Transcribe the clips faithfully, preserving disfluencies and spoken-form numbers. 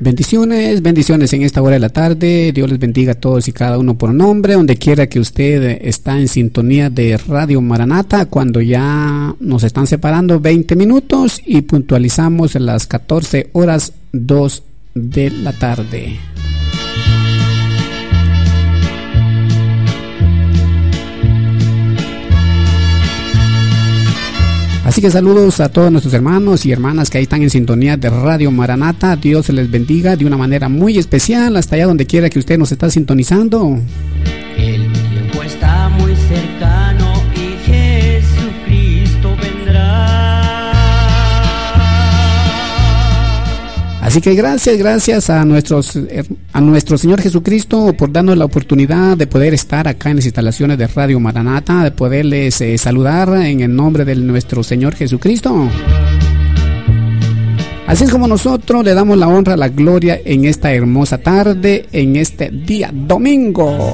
Bendiciones, bendiciones en esta hora de la tarde. Dios les bendiga a todos y cada uno por nombre, donde quiera que usted está en sintonía de Radio Maranata, cuando ya nos están separando veinte minutos y puntualizamos las catorce horas dos de la tarde. Así que saludos a todos nuestros hermanos y hermanas que ahí están en sintonía de Radio Maranata. Dios se les bendiga de una manera muy especial hasta allá donde quiera que usted nos está sintonizando. El tiempo está muy cercano y Jesucristo vendrá. Así que gracias, gracias a nuestros a nuestro Señor Jesucristo por darnos la oportunidad de poder estar acá en las instalaciones de Radio Maranata, de poderles eh, saludar en el nombre de nuestro Señor Jesucristo. Así es como nosotros le damos la honra, la gloria en esta hermosa tarde, en este día domingo.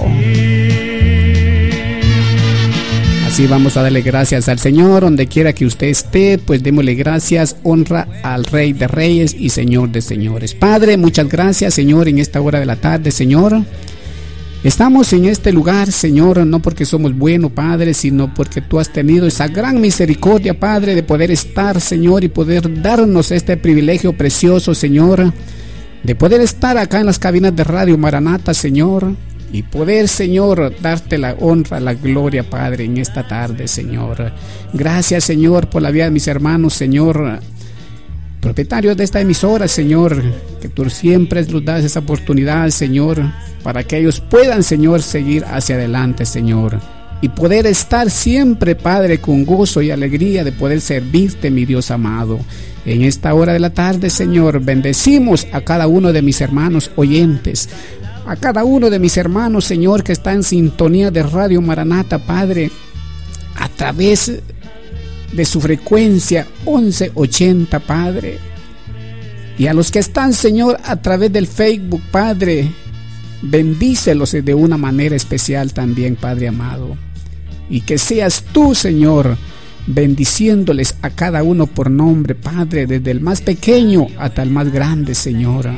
Así vamos a darle gracias al Señor, donde quiera que usted esté, pues démosle gracias, honra al Rey de Reyes y Señor de Señores. Padre, muchas gracias, Señor, en esta hora de la tarde, Señor. Estamos en este lugar, Señor, no porque somos buenos, Padre, sino porque tú has tenido esa gran misericordia, Padre, de poder estar, Señor, y poder darnos este privilegio precioso, Señor, de poder estar acá en las cabinas de Radio Maranata, Señor, y poder, Señor, darte la honra, la gloria, Padre, en esta tarde, Señor. Gracias, Señor, por la vida de mis hermanos, Señor, propietarios de esta emisora, Señor, que tú siempre nos das esa oportunidad, Señor, para que ellos puedan, Señor, seguir hacia adelante, Señor, y poder estar siempre, Padre, con gozo y alegría de poder servirte, mi Dios amado. En esta hora de la tarde, Señor, bendecimos a cada uno de mis hermanos oyentes, a cada uno de mis hermanos, Señor, que está en sintonía de Radio Maranata, Padre, a través de su frecuencia once ochenta, Padre, y a los que están, Señor, a través del Facebook, Padre, bendícelos de una manera especial también, Padre amado, y que seas tú, Señor, bendiciéndoles a cada uno por nombre, Padre, desde el más pequeño hasta el más grande, Señor.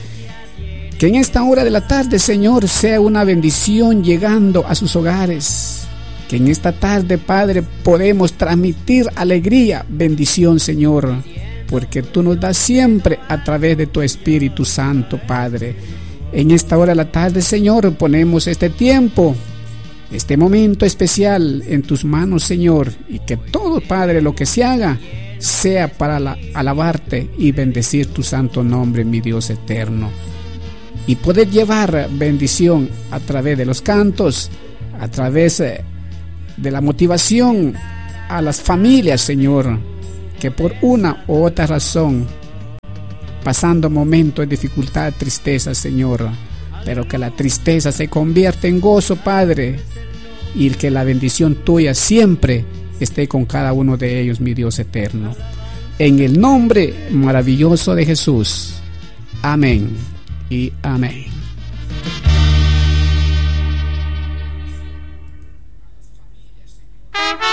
Que en esta hora de la tarde, Señor, sea una bendición llegando a sus hogares. Que en esta tarde, Padre, podemos transmitir alegría, bendición, Señor, porque tú nos das siempre a través de tu Espíritu Santo, Padre. En esta hora de la tarde, Señor, ponemos este tiempo, este momento especial en tus manos, Señor, y que todo, Padre, lo que se haga sea para la, alabarte y bendecir tu santo nombre, mi Dios eterno, y poder llevar bendición a través de los cantos, a través de la motivación a las familias, Señor, que por una u otra razón, pasando momentos de dificultad, tristeza, Señor, pero que la tristeza se convierta en gozo, Padre, y que la bendición tuya siempre esté con cada uno de ellos, mi Dios eterno. En el nombre maravilloso de Jesús. Amén y amén.